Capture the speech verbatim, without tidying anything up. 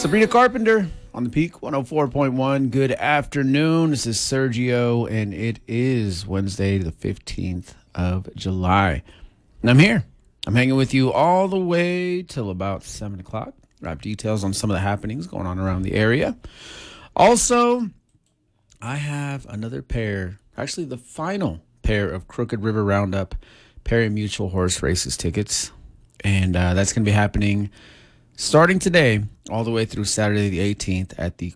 Sabrina Carpenter on the Peak one oh four point one. Good afternoon. This is Sergio, and it is Wednesday, the fifteenth of July. And I'm here. I'm hanging with you all the way till about seven o'clock. Wrap details on some of the happenings going on around the area. Also, I have another pair, actually the final pair of Crooked River Roundup Perry Mutual Horse Races tickets. And uh, that's going to be happening starting today all the way through Saturday the eighteenth at the